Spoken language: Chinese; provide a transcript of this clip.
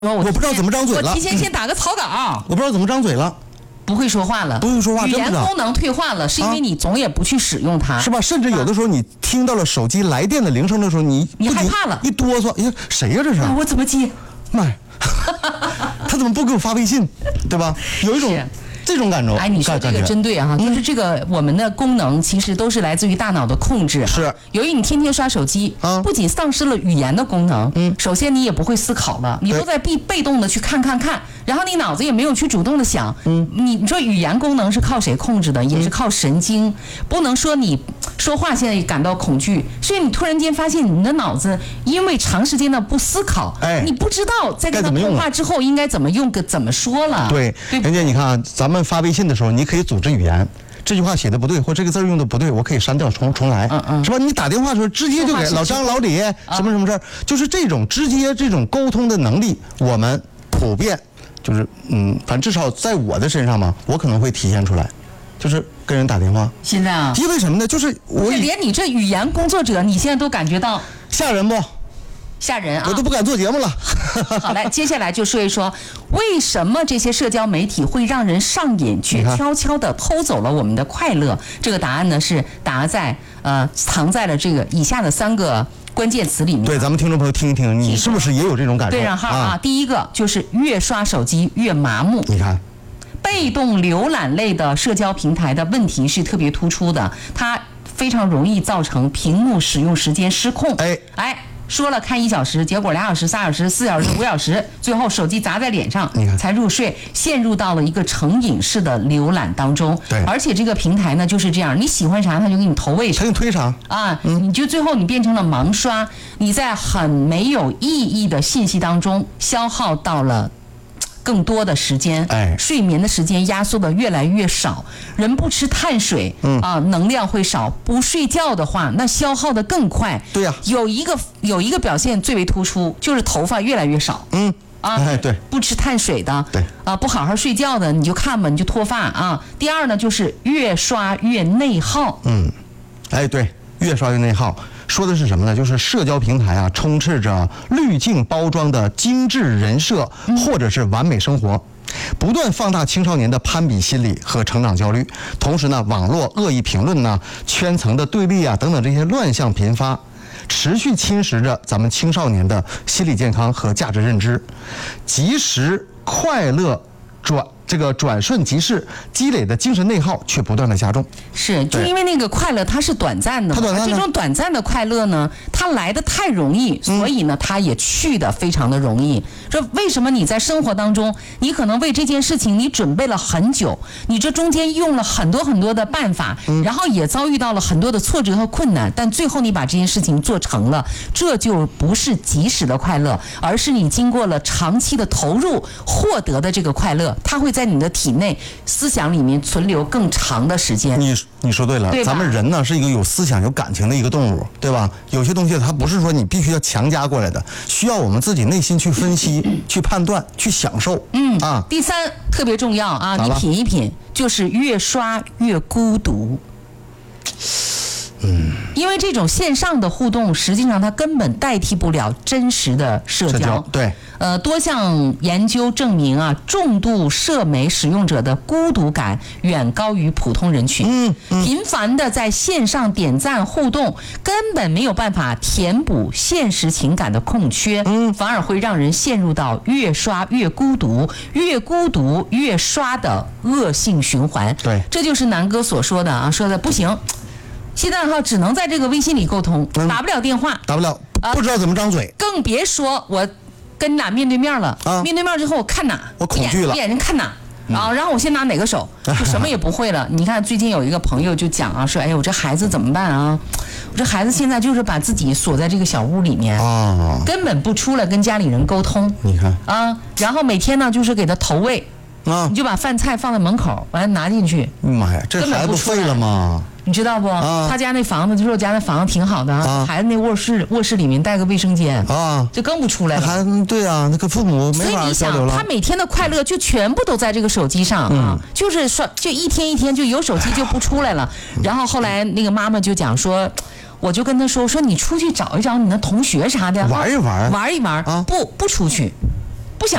我不知道怎么张嘴了。 我提前先打个草稿。 我不知道怎么张嘴了。 不会说话了， 不会说话， 语言功能退化了，是因为你总也不去使用它， 是吧？甚至有的时候你听到了手机来电的铃声的时候，你害怕了， 一哆嗦，哎呀，谁呀这是？ 我怎么接？ 妈呀，他怎么不给我发微信，对吧？有一种。这种感受， 哎，你说这个针对啊，就是这个我们的功能其实都是来自于大脑的控制。 是， 由于你天天刷手机，不仅丧失了语言的功能，首先你也不会思考了，你都在被动的去看，然后你脑子也没有去主动的想。你说语言功能是靠谁控制的？也是靠神经，不能说你说话现在感到恐惧，是因为你突然间发现你的脑子因为长时间的不思考，你不知道在跟他通话之后应该怎么用怎么说了。 对，人家你看啊，咱们发微信的时候，你可以组织语言，这句话写的不对，或这个字用的不对，我可以删掉重来，是吧？你打电话的时候直接就给老张、老李什么事儿，就是这种直接这种沟通的能力，我们普遍就是反正至少在我的身上嘛，我可能会体现出来，就是跟人打电话。 现在啊， 因为什么呢？就是我连你这语言工作者，你现在都感觉到吓人不？ 吓人啊！ 我都不敢做节目了。 好嘞，接下来就说一说为什么这些社交媒体会让人上瘾，却悄悄地偷走了我们的快乐。这个答案呢是藏在了这个以下的3个关键词里面。 对，咱们听众朋友听一听，你是不是也有这种感受？ 对上号啊！第一个就是越刷手机越麻木。 你看， 被动浏览类的社交平台的问题是特别突出的，它非常容易造成屏幕使用时间失控。说了看1小时，结果2小时、3小时、4小时、5小时，最后手机砸在脸上才入睡，陷入到了一个成瘾式的浏览当中。 对， 而且这个平台呢就是这样，你喜欢啥他就给你投喂啥， 他给你推啥啊？你就最后你变成了盲刷，你在很没有意义的信息当中消耗到了更多的时间，睡眠的时间压缩的越来越少。人不吃碳水，能量会少；不睡觉的话，那消耗的更快。 对呀， 有一个表现最为突出，就是头发越来越少。 对， 不吃碳水的，对啊，不好好睡觉的，你就看吧，你就脱发啊。第二呢，就是越刷越内耗。 对，越刷越内耗。说的是什么呢？就是社交平台啊，充斥着滤镜包装的精致人设，或者是完美生活，不断放大青少年的攀比心理和成长焦虑。同时呢，网络恶意评论呢、圈层的对立啊等等这些乱象频发，持续侵蚀着咱们青少年的心理健康和价值认知。及时快乐转瞬即逝，积累的精神内耗却不断的加重。 是，就因为那个快乐它是短暂的，这种短暂的快乐呢，它来的太容易，所以呢，它也去的非常的容易。这为什么你在生活当中，你可能为这件事情你准备了很久，你这中间用了很多的办法，然后也遭遇到了很多的挫折和困难，但最后你把这件事情做成了，这就不是及时的快乐，而是你经过了长期的投入获得的这个快乐，它会在你的体内思想里面存留更长的时间。 你说对了，咱们人呢是一个有思想有感情的一个动物，对吧？有些东西它不是说你必须要强加过来的，需要我们自己内心去分析、去判断、去享受。 第3特别重要啊，你品一品，就是越刷越孤独。因为这种线上的互动，实际上它根本代替不了真实的社交。 对， 多项研究证明啊，重度社媒使用者的孤独感远高于普通人群。频繁的在线上点赞互动，根本没有办法填补现实情感的空缺，反而会让人陷入到越刷越孤独、越孤独越刷的恶性循环。 对， 这就是南哥所说的啊，说的不行。现在只能在这个微信里沟通，打不了电话， 打不了，不知道怎么张嘴， 更别说我跟你俩面对面了。面对面之后我看哪， 我恐惧了， 眼睛看哪然后我先拿哪个手，就什么也不会了。你看最近有一个朋友就讲啊，说哎呦我这孩子怎么办啊？我这孩子现在就是把自己锁在这个小屋里面根本不出来跟家里人沟通。 你看然后每天呢就是给他投喂你就把饭菜放在门口，完了拿进去。 妈呀，这孩子不废了吗？ 你知道不？他家那房子，就说我家那房子挺好的，孩子那卧室里面带个卫生间就更不出来了。 孩子对啊，那个父母没法交流了。 他每天的快乐就全部都在这个手机上就是说，就一天一天就有手机就不出来了。然后后来那个妈妈就讲说，我就跟他说你出去找一找你的同学啥的， 玩一玩， 不出去。